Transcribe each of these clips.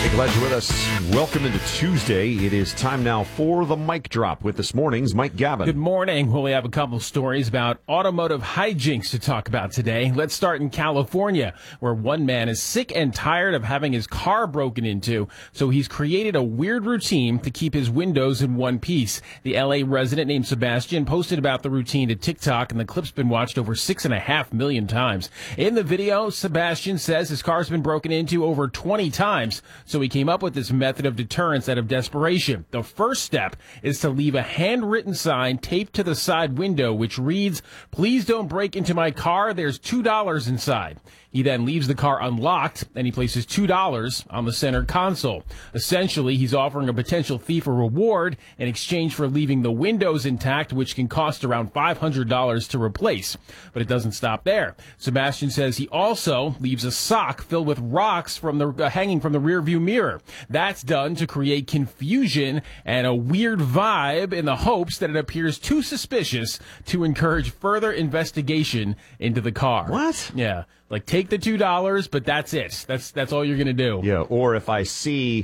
Hey, glad you're with us. Welcome into Tuesday. It is time now for the Mic Drop with this morning's Mike Gavin. Good morning. Well, we have a couple of stories about automotive hijinks to talk about today. Let's start in California, where one man is sick and tired of having his car broken into, so he's created a weird routine to keep his windows in one piece. The L.A. resident named Sebastian posted about the routine to TikTok, and the clip's been watched over 6.5 million times. In the video, Sebastian says his car's been broken into over 20 times, so he came up with this method of deterrence out of desperation. The first step is to leave a handwritten sign taped to the side window, which reads, "Please don't break into my car. There's $2 inside." He then leaves the car unlocked, and he places $2 on the center console. Essentially, he's offering a potential thief a reward in exchange for leaving the windows intact, which can cost around $500 to replace. But it doesn't stop there. Sebastian says he also leaves a sock filled with rocks from the hanging from the rearview mirror. That's done to create confusion and a weird vibe in the hopes that it appears too suspicious to encourage further investigation into the car. What? Yeah. Like, take the $2, but that's it. That's all you're going to do. Yeah, or if I see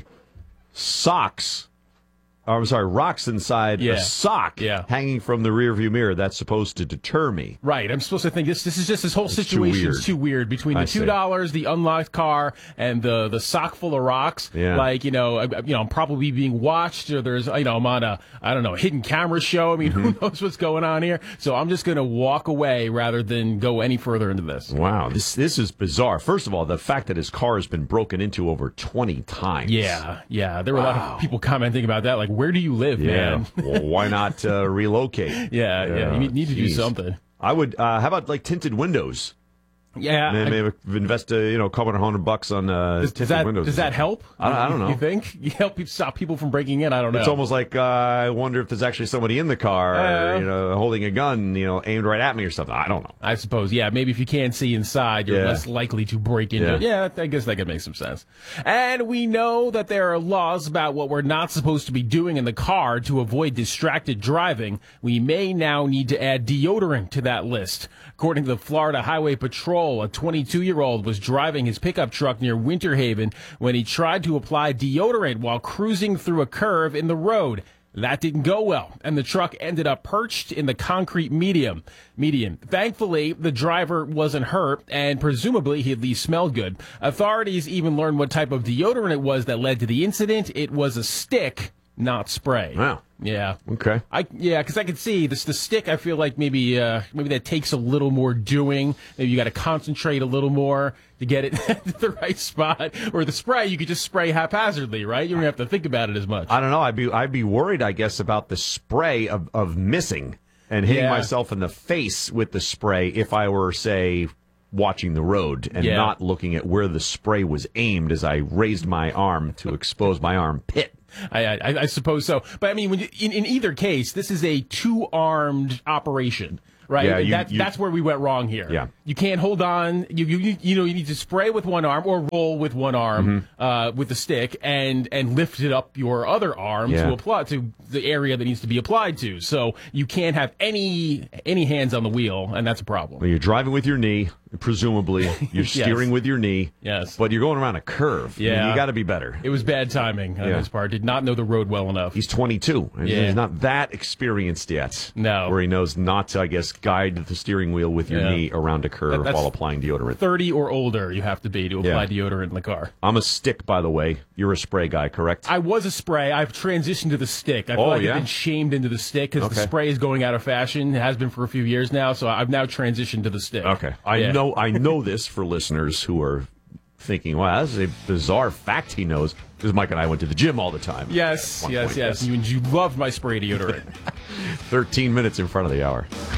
rocks inside a sock hanging from the rearview mirror, that's supposed to deter me. Right. I'm supposed to think this is just this whole situation is too weird between the $2, the unlocked car, and the sock full of rocks. Yeah. Like, I'm probably being watched, or there's, I'm on a hidden camera show. I mean, who knows what's going on here? So I'm just going to walk away rather than go any further into this. Wow. This is bizarre. First of all, the fact that his car has been broken into over 20 times. Yeah. There were a lot of people commenting about that. Like, where do you live, man? Well, why not relocate? Yeah. You need to do something. I would. How about like tinted windows? Yeah, maybe invest a couple $100 on tinted windows. Does that help? I don't know. You think you help stop people from breaking in? I don't know. It's almost like I wonder if there's actually somebody in the car, holding a gun, aimed right at me or something. I don't know. I suppose, yeah. Maybe if you can't see inside, you're less likely to break into it. Yeah, I guess that could make some sense. And we know that there are laws about what we're not supposed to be doing in the car to avoid distracted driving. We may now need to add deodorant to that list. According to the Florida Highway Patrol, a 22-year-old was driving his pickup truck near Winter Haven when he tried to apply deodorant while cruising through a curve in the road. That didn't go well, and the truck ended up perched in the concrete median. Thankfully, the driver wasn't hurt, and presumably he at least smelled good. Authorities even learned what type of deodorant it was that led to the incident. It was a stick, not spray. Wow. Yeah. Okay. Because I could see the stick. I feel like maybe that takes a little more doing. Maybe you got to concentrate a little more to get it at the right spot. Or the spray, you could just spray haphazardly, right? You don't have to think about it as much. I don't know. I'd be worried, I guess, about the spray of missing and hitting myself in the face with the spray if I were, say, watching the road and not looking at where the spray was aimed as I raised my arm to expose my armpit. I suppose so. But, I mean, in either case, this is a two-armed operation, right? Yeah, that's where we went wrong here. Yeah. You can't hold on. You need to spray with one arm or roll with one arm with the stick and lift it up your other arm to apply to the area that needs to be applied to. So you can't have any hands on the wheel, and that's a problem. Well, you're driving with your knee. Presumably, you're steering with your knee. Yes. But you're going around a curve. Yeah. I mean, you got to be better. It was bad timing on his part. Did not know the road well enough. He's 22. He's not that experienced yet. No. Where he knows not to, I guess, guide the steering wheel with your knee around a curve while applying deodorant. 30 or older you have to be to apply deodorant in the car. I'm a stick, by the way. You're a spray guy, correct? I was a spray. I've transitioned to the stick. I feel like I've been shamed into the stick because the spray is going out of fashion. It has been for a few years now, so I've now transitioned to the stick. Okay. I know this for listeners who are thinking, wow, that's a bizarre fact he knows, because Mike and I went to the gym all the time. Yes. You loved my spray deodorant. 13 minutes in front of the hour.